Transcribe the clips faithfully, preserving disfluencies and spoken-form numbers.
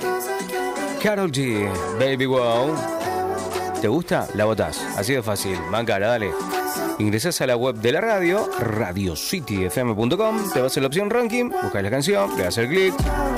Karol G, Baby Wow. ¿Te gusta? La votás. Así de fácil. Bancara, dale. Ingresás a la web de la radio, radio city f m punto com, te vas a la opción ranking, buscas la canción, le das el clic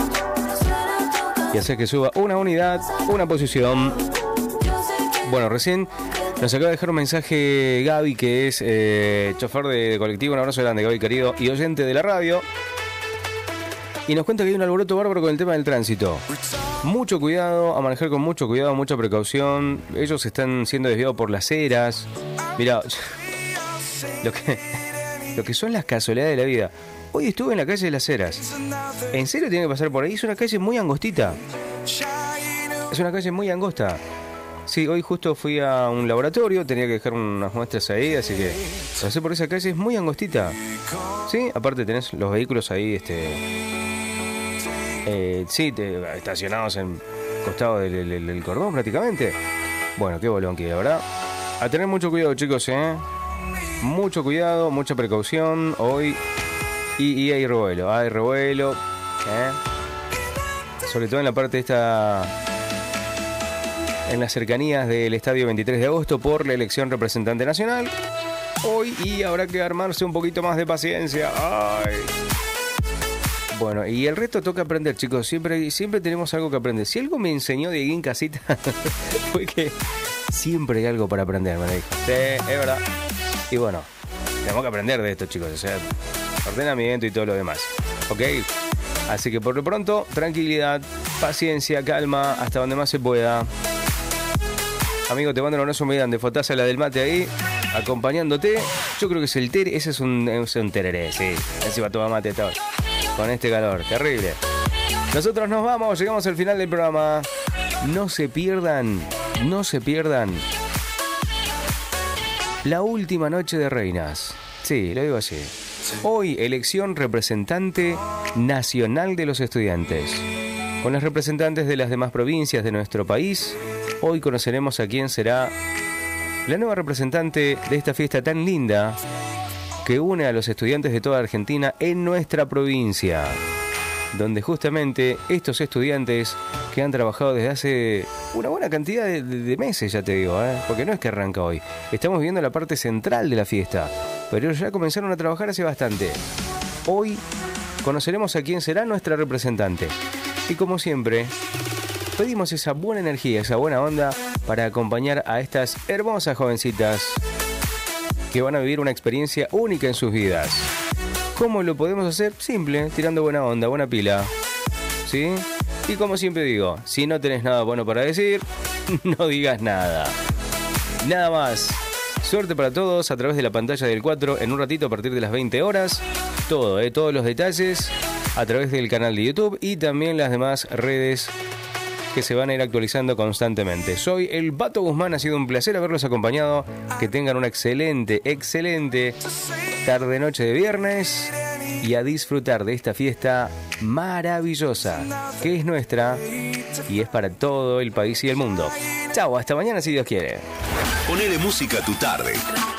y haces que suba una unidad, una posición. Bueno, recién nos acaba de dejar un mensaje Gaby, que es eh, chofer de, de colectivo. Un abrazo grande, Gaby, querido, y oyente de la radio. Y nos cuenta que hay un alboroto bárbaro con el tema del tránsito. Mucho cuidado, a manejar con mucho cuidado, mucha precaución. Ellos están siendo desviados por las eras. Mira, lo que, lo que son las casualidades de la vida. Hoy estuve en la calle de las Heras. ¿En serio tiene que pasar por ahí? Es una calle muy angostita. Es una calle muy angosta. Sí, hoy justo fui a un laboratorio, tenía que dejar unas muestras ahí, así que pasé por esa calle, es muy angostita. Sí, aparte tenés los vehículos ahí, este... Eh, sí, te, estacionados en costado del, del, del cordón prácticamente. Bueno, qué bolón que, la verdad. A tener mucho cuidado, chicos, ¿eh? Mucho cuidado, mucha precaución hoy. Y, y hay revuelo, hay revuelo, ¿eh? Sobre todo en la parte esta... en las cercanías del estadio veintitrés de agosto por la elección representante nacional. Hoy, y habrá que armarse un poquito más de paciencia. Ay. Bueno, y el resto toca aprender, chicos. Siempre, siempre tenemos algo que aprender. Si algo me enseñó Dieguín Casita fue que siempre hay algo para aprender, me dijo. Sí, es verdad. Y bueno, tenemos que aprender de esto, chicos. O sea, ordenamiento y todo lo demás. ¿Ok? Así que por lo pronto, tranquilidad, paciencia, calma, hasta donde más se pueda. Amigo, te mando un abrazo muy grande. Fotaza la del mate ahí, acompañándote. Yo creo que es el ter... Ese es un, es un tereré, sí. Encima toma mate todo. Con este calor, terrible. Nosotros nos vamos, llegamos al final del programa. No se pierdan, no se pierdan la última noche de reinas. Sí, lo digo así. Hoy, elección representante nacional de los estudiantes. Con los representantes de las demás provincias de nuestro país, hoy conoceremos a quién será la nueva representante de esta fiesta tan linda que une a los estudiantes de toda Argentina en nuestra provincia, donde justamente estos estudiantes que han trabajado desde hace una buena cantidad de, de meses, ya te digo, ¿eh? Porque no es que arranca hoy. Estamos viendo la parte central de la fiesta, pero ellos ya comenzaron a trabajar hace bastante. Hoy conoceremos a quién será nuestra representante. Y como siempre, pedimos esa buena energía, esa buena onda para acompañar a estas hermosas jovencitas que van a vivir una experiencia única en sus vidas. ¿Cómo lo podemos hacer? Simple, tirando buena onda, buena pila. ¿Sí? Y como siempre digo, si no tenés nada bueno para decir, no digas nada. Nada más. Suerte para todos a través de la pantalla del cuatro en un ratito a partir de las veinte horas. Todo, ¿eh? Todos los detalles a través del canal de YouTube y también las demás redes que se van a ir actualizando constantemente. Soy el Pato Guzmán, ha sido un placer haberlos acompañado. Que tengan una excelente, excelente tarde-noche de viernes y a disfrutar de esta fiesta maravillosa que es nuestra y es para todo el país y el mundo. Chao, hasta mañana si Dios quiere. Ponele música a tu tarde.